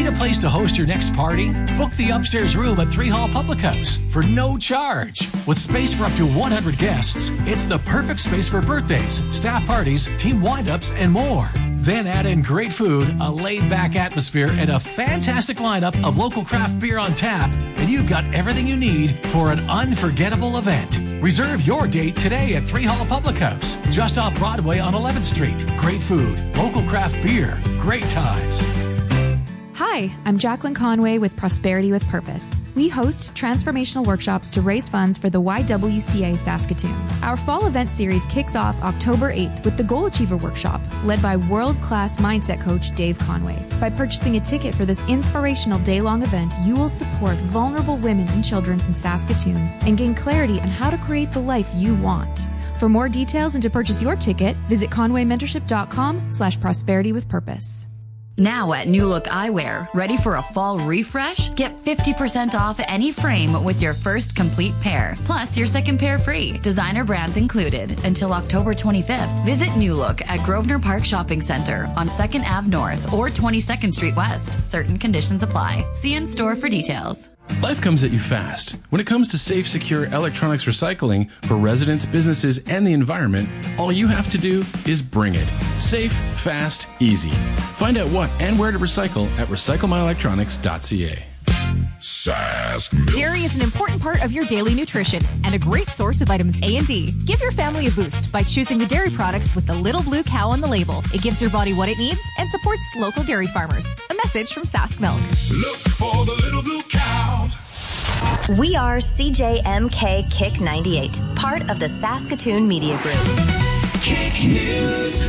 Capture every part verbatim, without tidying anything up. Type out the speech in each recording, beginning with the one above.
Need a place to host your next party? Book the upstairs room at Three Hall Public House for no charge. With space for up to one hundred guests, it's the perfect space for birthdays, staff parties, team wind-ups, and more. Then add in great food, a laid-back atmosphere, and a fantastic lineup of local craft beer on tap, and you've got everything you need for an unforgettable event. Reserve your date today at Three Hall Public House, just off Broadway on eleventh Street. Great food, local craft beer, great times. Hi, I'm Jacqueline Conway with Prosperity with Purpose. We host transformational workshops to raise funds for the Y W C A Saskatoon. Our fall event series kicks off October eighth with the Goal Achiever Workshop, led by world-class mindset coach Dave Conway. By purchasing a ticket for this inspirational day-long event, you will support vulnerable women and children in Saskatoon and gain clarity on how to create the life you want. For more details and to purchase your ticket, visit conwaymentorship.com slash prosperity with purpose. Now at New Look Eyewear, ready for a fall refresh? Get fifty percent off any frame with your first complete pair, plus your second pair free. Designer brands included until October twenty-fifth. Visit New Look at Grosvenor Park Shopping Center on second Avenue North or twenty-second Street West. Certain conditions apply. See in store for details. Life comes at you fast. When it comes to safe, secure electronics recycling for residents, businesses, and the environment, all you have to do is bring it. Safe, fast, easy. Find out what and where to recycle at recycle my electronics dot c a. Sask Milk. Dairy is an important part of your daily nutrition and a great source of vitamins A and D. Give your family a boost by choosing the dairy products with the little blue cow on the label. It gives your body what it needs and supports local dairy farmers. A message from Sask Milk. Look for the little blue cow. We are C J M K Kick ninety-eight, part of the Saskatoon Media Group. Kick News.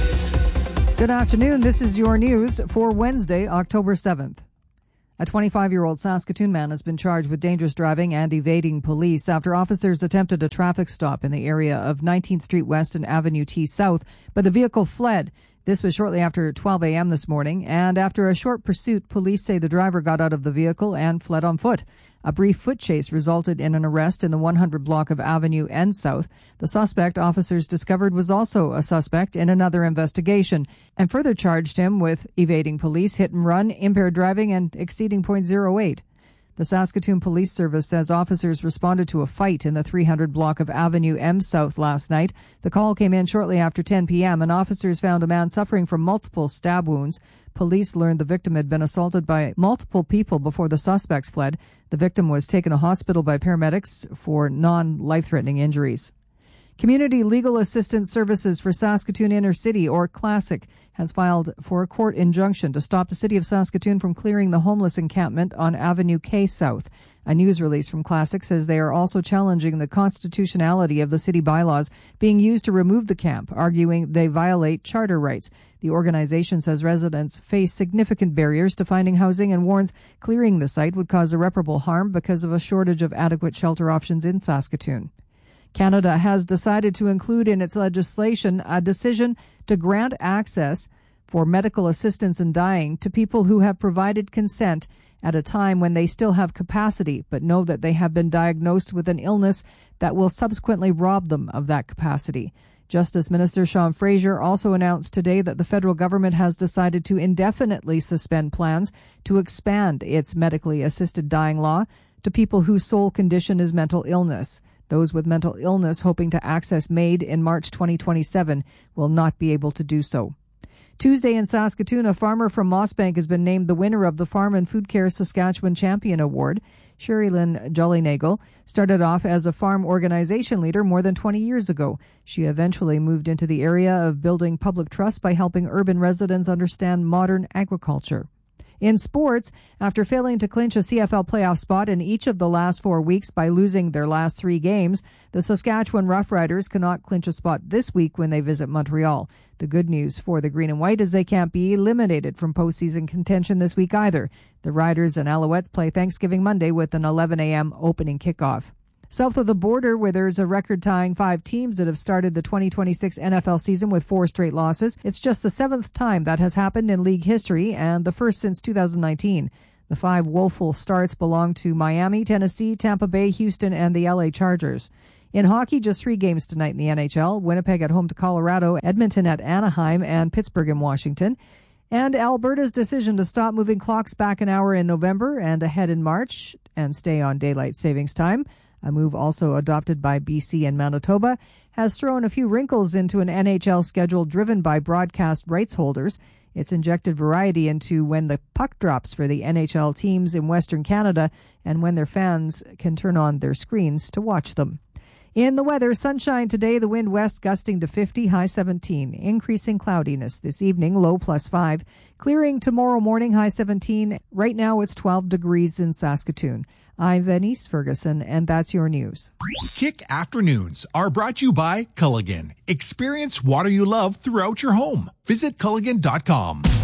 Good afternoon. This is your news for Wednesday, October seventh. A twenty-five-year-old Saskatoon man has been charged with dangerous driving and evading police after officers attempted a traffic stop in the area of nineteenth Street West and Avenue T South, but the vehicle fled. This was shortly after twelve a.m. this morning, and after a short pursuit, police say the driver got out of the vehicle and fled on foot. A brief foot chase resulted in an arrest in the one hundred block of Avenue N South. The suspect officers discovered was also a suspect in another investigation and further charged him with evading police, hit and run, impaired driving, and exceeding point zero eight. The Saskatoon Police Service says officers responded to a fight in the three hundred block of Avenue M South last night. The call came in shortly after ten p.m. and officers found a man suffering from multiple stab wounds. Police learned the victim had been assaulted by multiple people before the suspects fled. The victim was taken to hospital by paramedics for non-life-threatening injuries. Community Legal Assistance Services for Saskatoon Inner City, or CLASSIC, has filed for a court injunction to stop the City of Saskatoon from clearing the homeless encampment on Avenue K South. A news release from CLASSIC says they are also challenging the constitutionality of the city bylaws being used to remove the camp, arguing they violate charter rights. The organization says residents face significant barriers to finding housing and warns clearing the site would cause irreparable harm because of a shortage of adequate shelter options in Saskatoon. Canada has decided to include in its legislation a decision to grant access for medical assistance in dying to people who have provided consent at a time when they still have capacity but know that they have been diagnosed with an illness that will subsequently rob them of that capacity. Justice Minister Sean Fraser also announced today that the federal government has decided to indefinitely suspend plans to expand its medically assisted dying law to people whose sole condition is mental illness. Those with mental illness hoping to access MAID in March twenty twenty-seven will not be able to do so. Tuesday in Saskatoon, a farmer from Mossbank has been named the winner of the Farm and Food Care Saskatchewan Champion Award. Sherry Lynn Jollynagel started off as a farm organization leader more than twenty years ago. She eventually moved into the area of building public trust by helping urban residents understand modern agriculture. In sports, after failing to clinch a C F L playoff spot in each of the last four weeks by losing their last three games, the Saskatchewan Roughriders cannot clinch a spot this week when they visit Montreal. The good news for the Green and White is they can't be eliminated from postseason contention this week either. The Riders and Alouettes play Thanksgiving Monday with an eleven a.m. opening kickoff. South of the border, where there's a record-tying five teams that have started the twenty twenty-six N F L season with four straight losses, it's just the seventh time that has happened in league history and the first since two thousand nineteen. The five woeful starts belong to Miami, Tennessee, Tampa Bay, Houston, and the L A Chargers. In hockey, just three games tonight in the N H L. Winnipeg at home to Colorado, Edmonton at Anaheim, and Pittsburgh in Washington. And Alberta's decision to stop moving clocks back an hour in November and ahead in March and stay on daylight savings time, a move also adopted by B C and Manitoba, has thrown a few wrinkles into an N H L schedule driven by broadcast rights holders. It's injected variety into when the puck drops for the N H L teams in Western Canada and when their fans can turn on their screens to watch them. In the weather, sunshine today, the wind west gusting to fifty, high seventeen. Increasing cloudiness this evening, low plus five. Clearing tomorrow morning, high seventeen. Right now it's twelve degrees in Saskatoon. I'm Venice Ferguson, and that's your news. Kick Afternoons are brought to you by Culligan. Experience water you love throughout your home. Visit Culligan dot com.